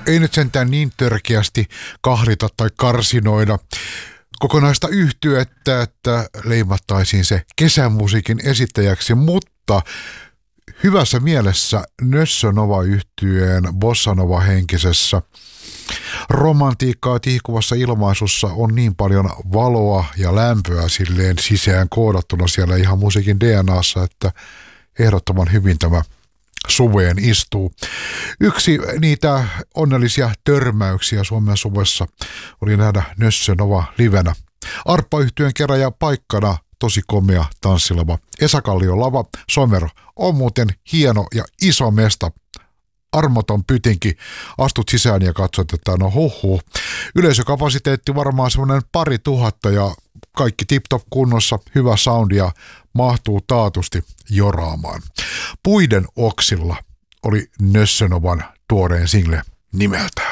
ei nyt sentään niin törkeästi kahlita tai karsinoida kokonaista yhtyettä, että leimattaisiin se kesämusiikin esittäjäksi, mutta hyvässä mielessä Nössö Nova-yhtyeen Bossa Nova-henkisessä romantiikkaa tihkuvassa ilmaisussa on niin paljon valoa ja lämpöä silleen sisään koodattuna siellä ihan musiikin DNAssa, että ehdottoman hyvin tämä suveen istuu. Yksi niitä onnellisia törmäyksiä Suomen suvessa oli nähdä Nössö Nova livenä. Arppa-yhtyön keräjä paikkana tosi komea tanssilava. Esa Kallion lava Somero on muuten hieno ja iso mesta. Armoton pytinki. Astut sisään ja katsot, että no huhhuh. Yleisökapasiteetti varmaan semmoinen 2000 ja kaikki tip-top kunnossa, hyvä sound ja mahtuu taatusti joraamaan. Puiden oksilla oli Nössö Novan tuoreen single nimeltään.